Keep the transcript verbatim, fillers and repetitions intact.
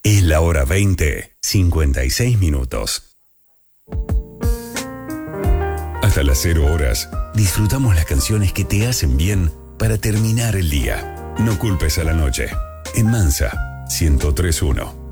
Es la hora veinte, cincuenta y seis minutos. Hasta las cero horas, disfrutamos las canciones que te hacen bien para terminar el día. No culpes a la noche. En Mansa, ciento tres punto uno.